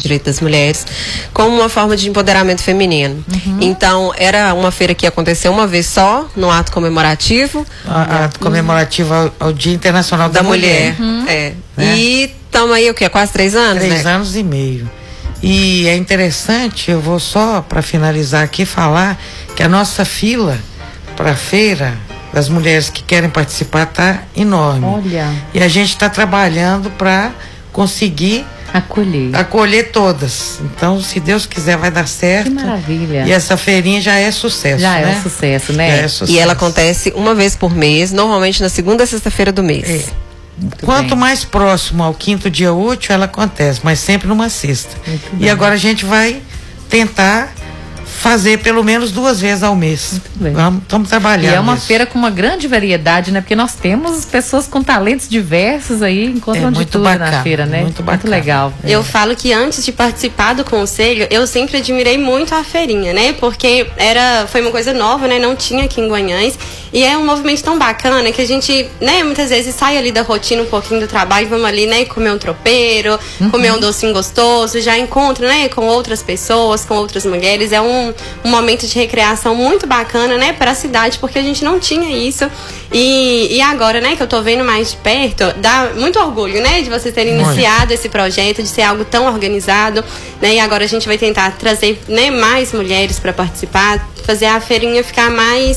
Direito das Mulheres, como uma forma de empoderamento feminino. Então, era uma feira que aconteceu uma vez só, no ato comemorativo. Ato comemorativo ao Dia Internacional da Mulher. Né? E estamos aí, o quê? Quase 3 anos, 3 anos e meio. E é interessante, eu vou só, para finalizar aqui, falar que a nossa fila para a feira das mulheres que querem participar está enorme. Olha. E a gente está trabalhando para conseguir acolher todas. Então, se Deus quiser, vai dar certo. Que maravilha. E essa feirinha já é sucesso, já né? É um sucesso, né? Já é sucesso. E ela acontece uma vez por mês, normalmente na segunda e sexta-feira do mês. Quanto mais próximo ao 5º dia útil, ela acontece, mas sempre numa sexta. E agora a gente vai tentar fazer pelo menos 2 vezes ao mês. Estamos trabalhando. E é uma feira com uma grande variedade, né? Porque nós temos pessoas com talentos diversos aí, encontram de tudo na feira, né? Muito bacana. Muito legal. Eu falo que antes de participar do conselho, eu sempre admirei muito a feirinha, né? Porque foi uma coisa nova, né? Não tinha aqui em Guanhães. E é um movimento tão bacana que a gente, né, muitas vezes sai ali da rotina um pouquinho do trabalho, vamos ali, né, comer um tropeiro, comer um docinho gostoso, já encontra, né, com outras pessoas, com outras mulheres. É um momento de recreação muito bacana, né, para a cidade, porque a gente não tinha isso. E agora, né, que eu tô vendo mais de perto, dá muito orgulho, né, de vocês terem iniciado esse projeto, de ser algo tão organizado, né, e agora a gente vai tentar trazer, né, mais mulheres para participar, fazer a feirinha ficar mais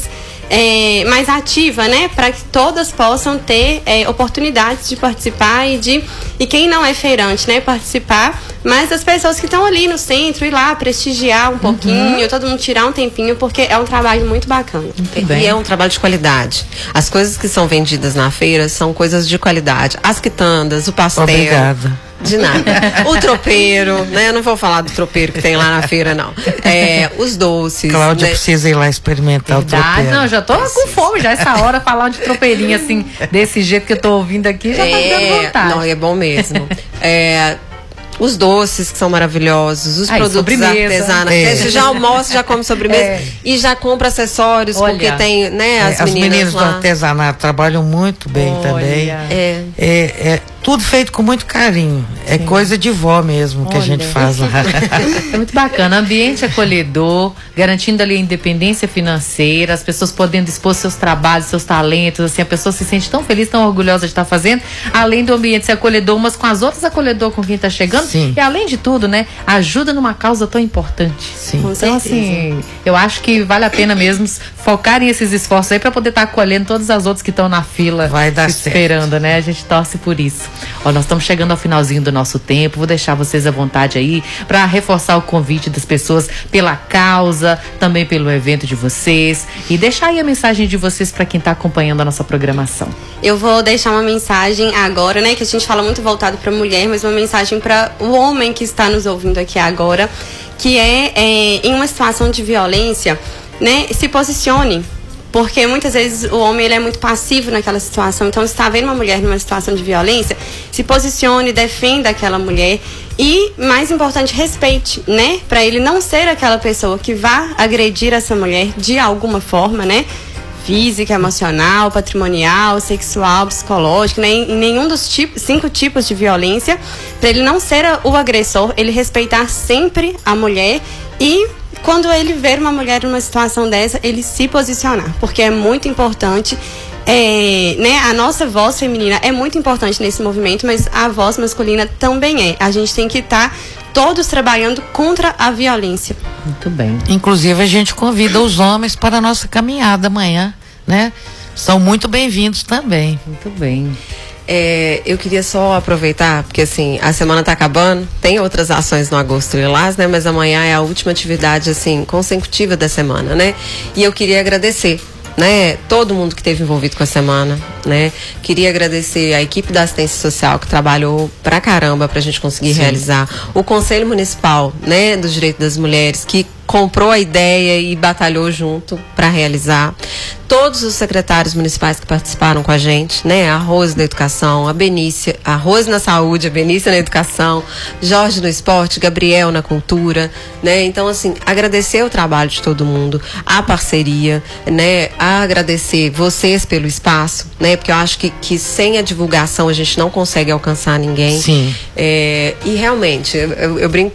ativa, né, para que todas possam ter oportunidades de participar e quem não é feirante, né, participar, mas as pessoas que estão ali no centro ir lá prestigiar um pouquinho, todo mundo tirar um tempinho, porque é um trabalho muito bacana. E é um trabalho de qualidade. As coisas que são vendidas na feira são coisas de qualidade. As quitandas, o pastel. Obrigada. De nada. O tropeiro, né? Eu não vou falar do tropeiro que tem lá na feira, não. Os doces. Cláudia né? precisa ir lá experimentar o tropeiro. Não, já tô com fome já essa hora, falar de tropeirinho assim, desse jeito que eu tô ouvindo aqui, já tá dando vontade. Não, é bom mesmo. Os doces que são maravilhosos, os produtos artesanais. Você já almoça, já come sobremesa e já compra acessórios, porque tem, né, as meninas do artesanato trabalham muito bem também. Tudo feito com muito carinho. É coisa de vó mesmo que a gente faz lá. É muito bacana. Ambiente acolhedor, garantindo ali a independência financeira, as pessoas podendo expor seus trabalhos, seus talentos, assim, a pessoa se sente tão feliz, tão orgulhosa de estar fazendo, além do ambiente ser acolhedor, umas com as outras, acolhedor com quem está chegando. Sim. E além de tudo, né, ajuda numa causa tão importante. Sim. Então, assim, eu acho que vale a pena mesmo focarem esses esforços aí para poder estar acolhendo todas as outras que estão na fila esperando, certo, né? A gente torce por isso. Ó, nós estamos chegando ao finalzinho do nosso tempo, vou deixar vocês à vontade aí para reforçar o convite das pessoas pela causa, também pelo evento de vocês, e deixar aí a mensagem de vocês para quem está acompanhando a nossa programação. Eu vou deixar uma mensagem agora, né, que a gente fala muito voltado para a mulher, mas uma mensagem para o homem que está nos ouvindo aqui agora, que em uma situação de violência, né, se posicione. Porque muitas vezes o homem ele é muito passivo naquela situação. Então, se está vendo uma mulher numa situação de violência, se posicione, defenda aquela mulher e, mais importante, respeite, né? Para ele não ser aquela pessoa que vá agredir essa mulher de alguma forma, né? Física, emocional, patrimonial, sexual, psicológica, né? Em nenhum dos 5 tipos de violência. Para ele não ser o agressor, ele respeitar sempre a mulher e, quando ele ver uma mulher numa situação dessa, ele se posicionar, porque é muito importante, né? A nossa voz feminina é muito importante nesse movimento, mas a voz masculina também é. A gente tem que estar todos trabalhando contra a violência. Muito bem. Inclusive, a gente convida os homens para a nossa caminhada amanhã, né? São muito bem-vindos também. Muito bem. Eu queria só aproveitar, porque assim, a semana tá acabando, tem outras ações no Agosto Lilás, né? Mas amanhã é a última atividade, assim, consecutiva da semana, né? E eu queria agradecer, né, todo mundo que esteve envolvido com a semana, né? Queria agradecer a equipe da assistência social que trabalhou pra caramba pra gente conseguir realizar, o Conselho Municipal, né, dos Direitos das Mulheres, que comprou a ideia e batalhou junto para realizar. Todos os secretários municipais que participaram com a gente, né? A Rose na Educação, a Benícia, a Rose na Saúde, a Benícia na Educação, Jorge no Esporte, Gabriel na Cultura, né? Então, assim, agradecer o trabalho de todo mundo, a parceria, né? A agradecer vocês pelo espaço, né? Porque eu acho que sem a divulgação a gente não consegue alcançar ninguém. Sim. E realmente, eu brinco